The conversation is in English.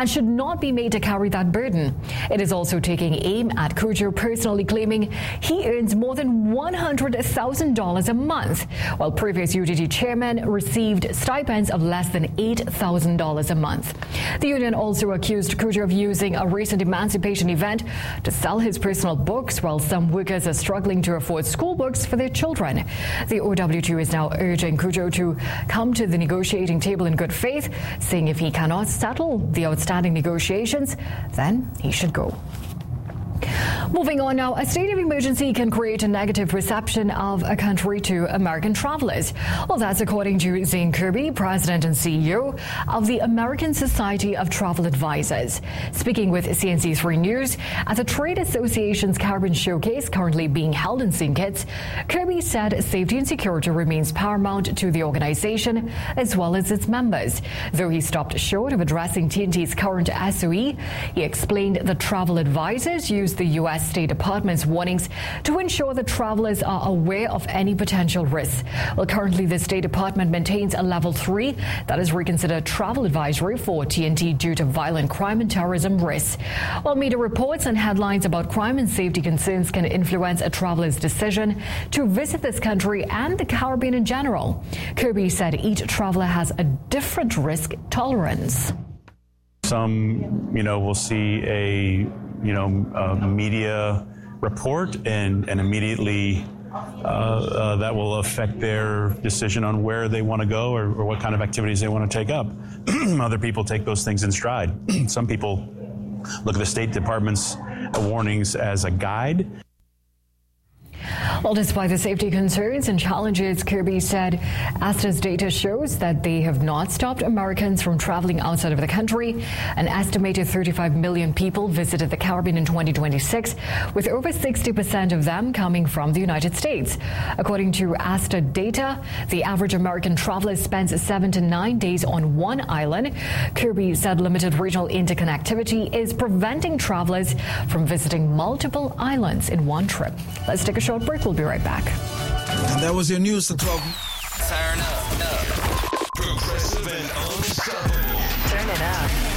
and should not be made to carry that burden. It is also taking aim at Cudjoe personally claiming he earns more than $100,000 a month, while previous UGT chairmen received stipends of less than $8,000 a month. The union also accused Cudjoe of using a recent emancipation event to sell his personal books, while some workers are struggling to afford school books for their children. The OWTO is now urging Cudjoe to come to the negotiating table in good faith, saying if he cannot settle the outstanding negotiations, then he should go. Moving on now, a state of emergency can create a negative perception of a country to American travelers. Well, that's according to Zane Kirby, President and CEO of the American Society of Travel Advisors. Speaking with CNC3 News at the Trade Association's Caribbean Showcase currently being held in St. Kitts, Kirby said safety and security remains paramount to the organization as well as its members. Though he stopped short of addressing TNT's current SOE, he explained that travel advisors use the U.S. State Department's warnings to ensure that travelers are aware of any potential risks. Well, currently the State Department maintains a level 3 that is reconsidered travel advisory for TNT due to violent crime and terrorism risks. While media reports and headlines about crime and safety concerns can influence a traveler's decision to visit this country and the Caribbean in general, Kirby said each traveler has a different risk tolerance. Some, will see a media report and immediately that will affect their decision on where they want to go or what kind of activities they want to take up. Other people take those things in stride. Some people look at the State Department's warnings as a guide. Well, despite the safety concerns and challenges, Kirby said ASTA's data shows that they have not stopped Americans from traveling outside of the country. An estimated 35 million people visited the Caribbean in 2026, with over 60% of them coming from the United States. According to ASTA data, the average American traveler spends 7 to 9 days on one island. Kirby said limited regional interconnectivity is preventing travelers from visiting multiple islands in one trip. Let's take a short break. We'll be right back. And that was your news at 12. Turn up. Progressive and unstoppable. Turn it up.